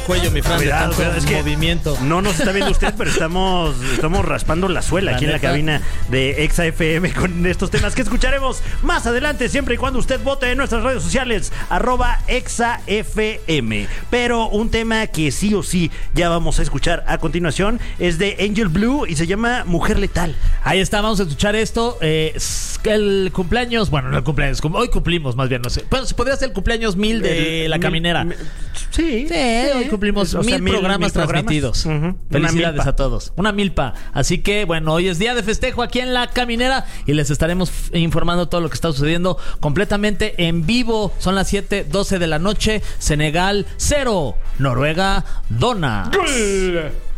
cuello, mi Fran, Cuidado, de tanto es que movimiento. no nos está viendo usted, pero estamos raspando la suela aquí en la cabina de Exa FM con estos temas que escucharemos más adelante, siempre y cuando usted vote en nuestras redes sociales, @ExaFM. Pero un tema que sí o sí ya vamos a escuchar a continuación es de Angel Blue y se llama Mujer Letal. Ahí está, vamos a escuchar esto. El cumpleaños, bueno, no el cumpleaños, hoy cumplimos más bien, no sé. Bueno, podría ser el cumpleaños 1000 de La Caminera. Sí, hoy cumplimos 1000 programas transmitidos. Felicidades a todos. Una milpa. Así que, bueno, hoy es día de festejo aquí en La Caminera y les estaremos informando todo lo que está sucediendo completamente en vivo. Son las 7:12 de la noche. Senegal 0, Noruega dona.